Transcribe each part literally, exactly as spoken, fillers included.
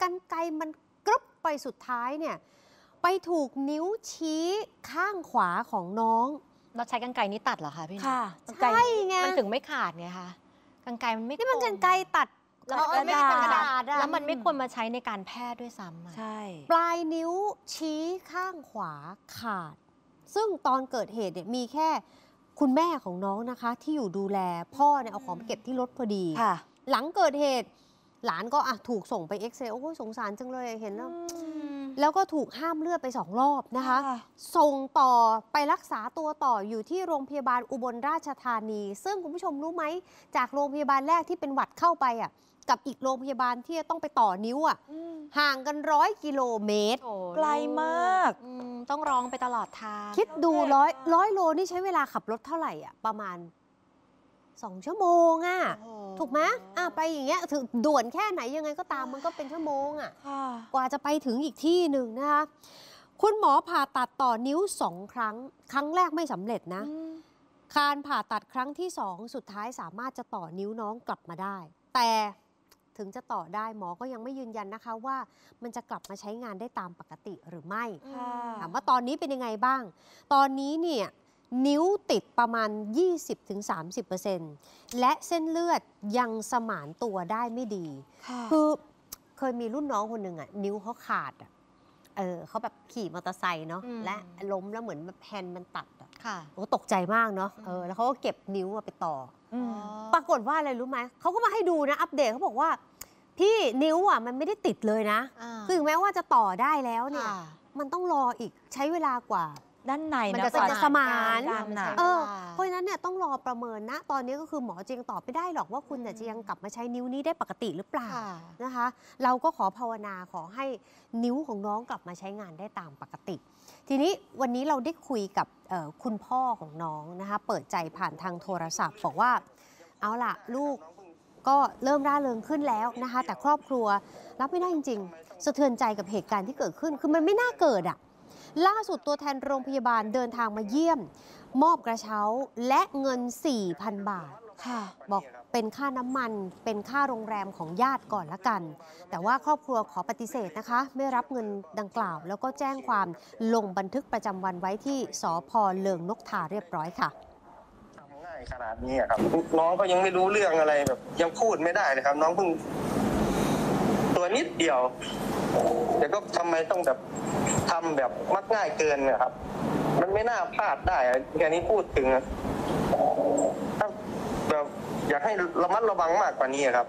กรรไกรมันกรึบไปสุดท้ายเนี่ยไปถูกนิ้วชี้ข้างขวาของน้องเราใช้กรรไกรนี้ตัดเหรอคะพี่ค่ะใช่ไงมันถึงไม่ขาดไงคะกรรไกรมันไม่นี่มันกรรไกรตัดกระดาษแล้วมันไม่ควรมาใช้ในการแพทย์ด้วยซ้ำใช่ปลายนิ้วชี้ข้างขวาขาดซึ่งตอนเกิดเหตุเนี่ยมีแค่คุณแม่ของน้องนะคะที่อยู่ดูแลพ่อเนี่ยเอาของไปเก็บที่รถพอดีหลังเกิดเหตุหลานก็อ่ะถูกส่งไปเอ็กซเรย์โอ้สงสารจังเลยเห็นแล้วแล้วก็ถูกห้ามเลือดไปสองรอบนะคะส่งต่อไปรักษาตัวต่ออยู่ที่โรงพยาบาลอุบลราชธานีซึ่งคุณผู้ชมรู้ไหมจากโรงพยาบาลแรกที่เป็นหวัดเข้าไปอ่ะกับอีกโรงพยาบาลที่จะต้องไปต่อนิ้วอ่ะห่างกันร้อยกิโลเมตรไกลมากต้องร้องไปตลอดทางคิดดูร้อยร้อยโลนี่ใช้เวลาขับรถเท่าไหร่อ่ะประมาณสองชั่วโมงอ่ะถูกไหมอ่ะไปอย่างเงี้ยถึงด่วนแค่ไหนยังไงก็ตามมันก็เป็นชั่วโมงอ่ะกว่าจะไปถึงอีกที่หนึ่งนะคะคุณหมอผ่าตัดต่อนิ้วสองครั้งครั้งแรกไม่สำเร็จนะการผ่าตัดครั้งที่สองสุดท้ายสามารถจะต่อนิ้วน้องกลับมาได้แต่ถึงจะต่อได้หมอก็ยังไม่ยืนยันนะคะว่ามันจะกลับมาใช้งานได้ตามปกติหรือไม่ถามว่าตอนนี้เป็นยังไงบ้างตอนนี้เนี่ยนิ้วติดประมาณ ยี่สิบถึงสามสิบเปอร์เซ็นต์ และเส้นเลือดยังสมานตัวได้ไม่ดีคือเคยมีรุ่นน้องคนหนึ่งอ่ะนิ้วเขาขาดอ่ะเออเขาแบบขี่มอเตอร์ไซค์เนาะและล้มแล้วเหมือนแบบแฮนด์มันตัดอ่ะโอ้ตกใจมากเนาะเออแล้วเขาก็เก็บนิ้วไปต่อปรากฏว่าอะไรรู้ไหมเขาก็มาให้ดูนะอัปเดตเขาบอกว่าพี่นิ้วอ่ะมันไม่ได้ติดเลยนะคือถึงแม้ว่าจะต่อได้แล้วเนี่ยมันต้องรออีกใช้เวลากว่าด้านในนะมันจะสมานเออเพราะฉะนั้นเนี่ยต้องรอประเมินนะตอนนี้ก็คือหมอจริงตอบไม่ได้หรอกว่าคุณจะยังกลับมาใช้นิ้วนี้ได้ปกติหรือเปล่านะคะเราก็ขอภาวนาขอให้นิ้วของน้องกลับมาใช้งานได้ตามปกติทีนี้วันนี้เราได้คุยกับคุณพ่อของน้องนะคะเปิดใจผ่านทางโทรศัพท์บอกว่าเอาล่ะลูกก็เริ่มร่าเริงขึ้นแล้วนะคะแต่ครอบครัวรับไม่ได้จริงๆสะเทือนใจกับเหตุการณ์ที่เกิดขึ้นคือมันไม่น่าเกิดอ่ะล่าสุดตัวแทนโรงพยาบาลเดินทางมาเยี่ยมมอบกระเช้าและเงิน สี่พัน บาทค่ะบอกเป็นค่าน้ำมันเป็นค่าโรงแรมของญาติก่อนละกันแต่ว่าครอบครัวขอปฏิเสธนะคะไม่รับเงินดังกล่าวแล้วก็แจ้งความลงบันทึกประจำวันไว้ที่สภ.เลิงนกทาเรียบร้อยค่ะง่ายขนาดนี้ครับน้องก็ยังไม่รู้เรื่องอะไรแบบยังพูดไม่ได้เลยครับน้องเพิ่งตัวนิดเดียวแต่ก็ทำไมต้องแบบทำแบบมักง่ายเกินนะครับมันไม่น่าพลาดได้แค่นี้พูดถึงถ้าแบบอยากให้ระมัดระวังมากกว่านี้ครับ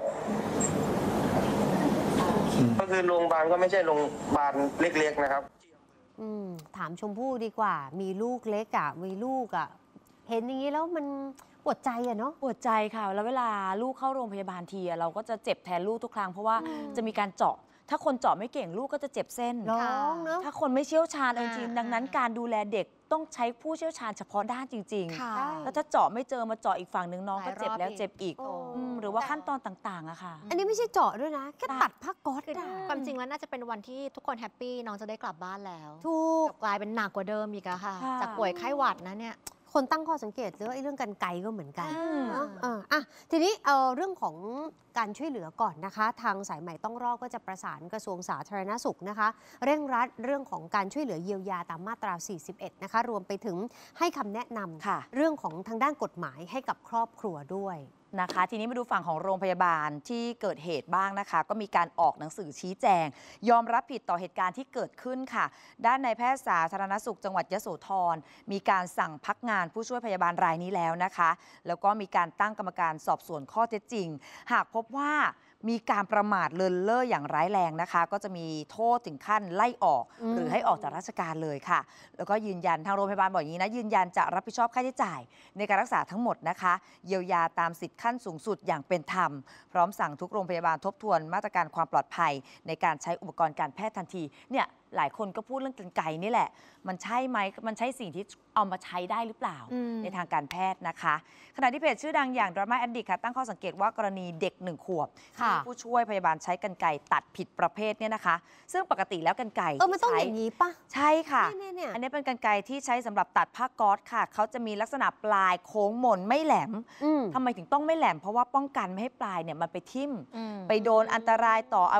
ก็คือโรงพยาบาลก็ไม่ใช่โรงพยาบาลเล็กๆนะครับอืมถามชมพู่ดีกว่ามีลูกเล็กอ่ะมีลูกอ่ะเห็นอย่างนี้แล้วมันปวดใจอะเนาะปวดใจค่ะแล้วเวลาลูกเข้าโรงพยาบาลทีเราก็จะเจ็บแทนลูกทุกครั้งเพราะว่าจะมีการเจาะถ้าคนเจาะไม่เก่งลูกก็จะเจ็บเส้นร้องเนาะถ้าคนไม่เชี่ยวชาญจริงๆดังนั้นการดูแลเด็กต้องใช้ผู้เชี่ยวชาญเฉพาะด้านจริงๆแล้วถ้าเจาะไม่เจอมาเจาะอีกฝั่งหนึ่งน้องก็เจ็บแล้วเจ็บอีกหรือว่าขั้นตอนต่างๆอะค่ะอันนี้ไม่ใช่เจาะด้วยนะแค่ตัดผ้าก๊อซความจริงแล้วน่าจะเป็นวันที่ทุกคนแฮปปี้น้องจะได้กลับบ้านแล้วถูกกลายเป็นหนักกว่าเดิมอีกอะค่ะจากป่วยไข้หวัดนะเนี่ยคนตั้งข้อสังเกตเรื่องไอ้เรื่องกันไกลก็เหมือนกันอ่ะทีนี้เออเรื่องของการช่วยเหลือก่อนนะคะทางสายใหม่ต้องรอดก็จะประสานกระทรวงสาธารณสุขนะคะเร่งรัดเรื่องของการช่วยเหลือเยียวยาตามมาตราสี่สิบเอ็ดนะคะรวมไปถึงให้คำแนะนำเรื่องของทางด้านกฎหมายให้กับครอบครัวด้วยนะคะทีนี้มาดูฝั่งของโรงพยาบาลที่เกิดเหตุบ้างนะคะก็มีการออกหนังสือชี้แจงยอมรับผิดต่อเหตุการณ์ที่เกิดขึ้นค่ะด้านนายแพทย์สาธารณสุขจังหวัดยโสธรมีการสั่งพักงานผู้ช่วยพยาบาลรายนี้แล้วนะคะแล้วก็มีการตั้งกรรมการสอบสวนข้อเท็จจริงหากพบว่ามีการประมาทเลินเล่ออย่างร้ายแรงนะคะก็จะมีโทษถึงขั้นไล่ออกหรือให้ออกจากราชการเลยค่ะแล้วก็ยืนยันทางโรงพยาบาลบอกอย่างนี้นะยืนยันจะรับผิดชอบค่าใช้จ่ายในการรักษาทั้งหมดนะคะเยียวยาตามสิทธิขั้นสูงสุดอย่างเป็นธรรมพร้อมสั่งทุกโรงพยาบาลทบทวนมาตรการความปลอดภัยในการใช้อุปกรณ์การแพทย์ทันทีเนี่ยหลายคนก็พูดเรื่องกรรไกรนี่แหละมันใช่ไหมมันใช่สิ่งที่เอามาใช้ได้หรือเปล่าในทางการแพทย์นะคะขณะที่เพจชื่อดังอย่าง Drama Addict ค่ะตั้งข้อสังเกตว่ากรณีเด็กหนึ่งขวบที่ผู้ช่วยพยาบาลใช้กรรไกรตัดผิดประเภทเนี่ยนะคะซึ่งปกติแล้วกรรไกรเออมันต้องอย่างนี้ปะใช่ค่ะอันนี้เป็นกรรไกรที่ใช้สำหรับตัดผ้าก๊อซค่ะเขาจะมีลักษณะปลายโค้งมนไม่แหลมทำไมถึงต้องไม่แหลมเพราะว่าป้องกันไม่ให้ปลายเนี่ยมันไปทิ่มไปโดนอันตรายต่อ